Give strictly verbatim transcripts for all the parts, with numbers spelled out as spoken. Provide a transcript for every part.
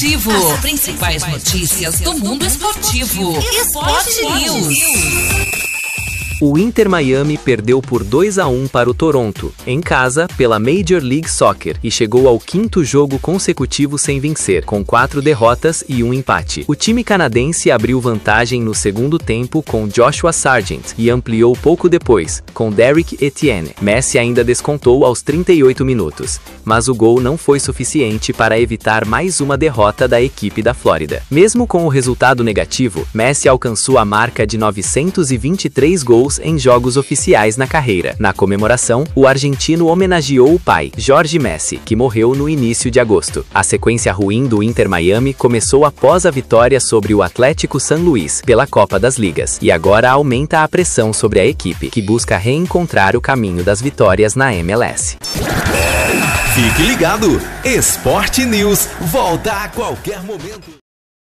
Esportivo. As principais notícias do mundo esportivo. Esporte News. O Inter Miami perdeu por dois a um para o Toronto, em casa, pela Major League Soccer, e chegou ao quinto jogo consecutivo sem vencer, com quatro derrotas e um empate. O time canadense abriu vantagem no segundo tempo com Joshua Sargent e ampliou pouco depois, com Derrick Etienne. Messi ainda descontou aos trinta e oito minutos, mas o gol não foi suficiente para evitar mais uma derrota da equipe da Flórida. Mesmo com o resultado negativo, Messi alcançou a marca de novecentos e vinte e três gols em jogos oficiais na carreira. Na comemoração, o argentino homenageou o pai, Jorge Messi, que morreu no início de agosto. A sequência ruim do Inter Miami começou após a vitória sobre o Atlético San Luis pela Copa das Ligas, e agora aumenta a pressão sobre a equipe, que busca reencontrar o caminho das vitórias na M L S. Fique ligado! Esporte News volta a qualquer momento.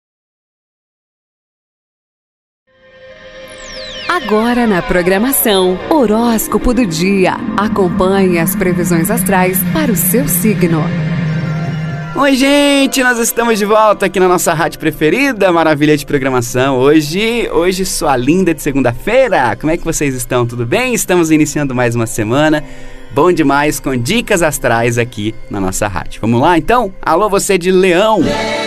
Agora na programação, Horóscopo do Dia. Acompanhe as previsões astrais para o seu signo. Oi, gente, nós estamos de volta aqui na nossa rádio preferida, maravilha de programação. Hoje, hoje sua linda de segunda-feira. Como é que vocês estão? Tudo bem? Estamos iniciando mais uma semana. Bom demais, com dicas astrais aqui na nossa rádio. Vamos lá, então? Alô, você de Leão.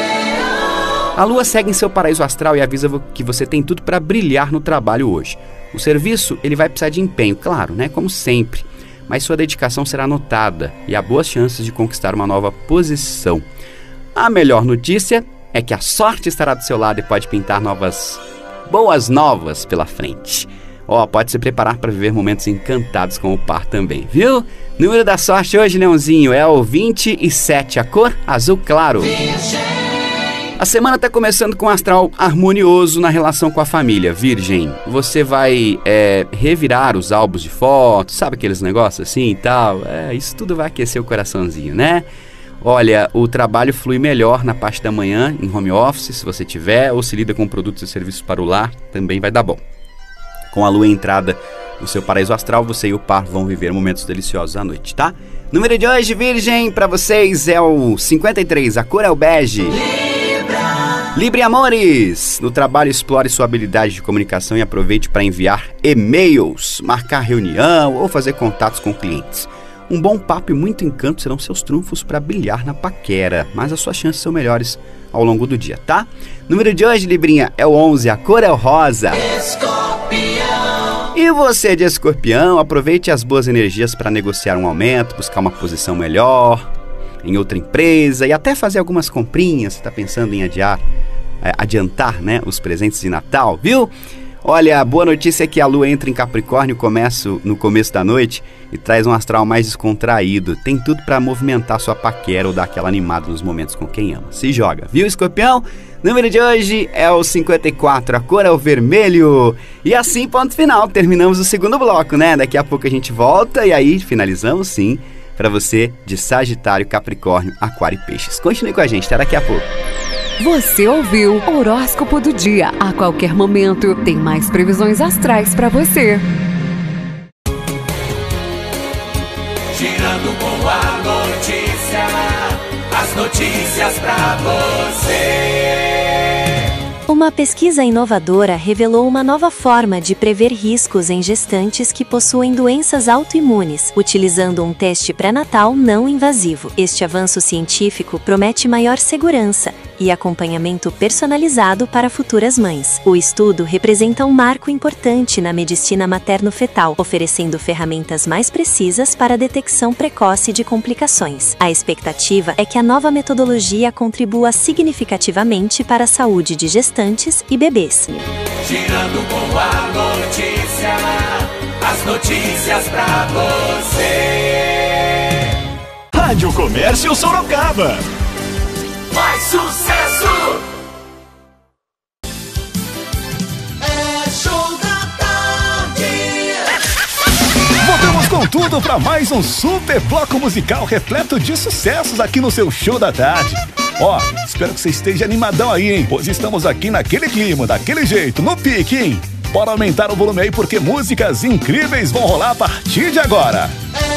A Lua segue em seu paraíso astral e avisa que você tem tudo para brilhar no trabalho hoje. O serviço, ele vai precisar de empenho, claro, né? Como sempre. Mas sua dedicação será notada e há boas chances de conquistar uma nova posição. A melhor notícia é que a sorte estará do seu lado e pode pintar novas, boas novas pela frente. Ó, pode se preparar para viver momentos encantados com o par também, viu? Número da sorte hoje, Leãozinho, é o vinte e sete, a cor azul claro. A semana está começando com um astral harmonioso na relação com a família, Virgem. Você vai é, revirar os álbuns de fotos, sabe aqueles negócios assim e tal? É, isso tudo vai aquecer o coraçãozinho, né? Olha, o trabalho flui melhor na parte da manhã, em home office, se você tiver, ou se lida com produtos e serviços para o lar, também vai dar bom. Com a lua entrada no seu paraíso astral, você e o par vão viver momentos deliciosos à noite, tá? Número de hoje, Virgem, para vocês é o cinquenta e três, a cor é o bege. Libra Amores! No trabalho, explore sua habilidade de comunicação e aproveite para enviar e-mails, marcar reunião ou fazer contatos com clientes. Um bom papo e muito encanto serão seus trunfos para brilhar na paquera, mas as suas chances são melhores ao longo do dia, tá? Número de hoje, Librinha, é o onze, a cor é o rosa. Escorpião! E você de Escorpião, aproveite as boas energias para negociar um aumento, buscar uma posição melhor em outra empresa e até fazer algumas comprinhas. Você está pensando em adiar, é, adiantar, né, os presentes de Natal, viu? Olha, a boa notícia é que a lua entra em Capricórnio começo, no começo da noite e traz um astral mais descontraído. Tem tudo para movimentar sua paquera ou dar aquela animada nos momentos com quem ama. Se joga, viu, Escorpião? Número de hoje é o cinquenta e quatro, a cor é o vermelho. E assim, ponto final, terminamos o segundo bloco, né? Daqui a pouco a gente volta e aí finalizamos, sim, para você de Sagitário, Capricórnio, Aquário e Peixes. Continue com a gente, até daqui a pouco. Você ouviu Horóscopo do Dia. A qualquer momento tem mais previsões astrais para você. Girando com a notícia, as notícias para você. Uma pesquisa inovadora revelou uma nova forma de prever riscos em gestantes que possuem doenças autoimunes, utilizando um teste pré-natal não invasivo. Este avanço científico promete maior segurança e acompanhamento personalizado para futuras mães. O estudo representa um marco importante na medicina materno-fetal, oferecendo ferramentas mais precisas para a detecção precoce de complicações. A expectativa é que a nova metodologia contribua significativamente para a saúde de gestantes e bebês. Girando com a notícia, as notícias pra você. Rádio Comércio Sorocaba. Mais sucesso! É show da tarde. Voltamos com tudo para mais um super bloco musical repleto de sucessos aqui no seu Show da Tarde. Ó, espero que você esteja animadão aí, hein? Pois estamos aqui naquele clima, daquele jeito, no pique, hein? Bora aumentar o volume aí porque músicas incríveis vão rolar a partir de agora.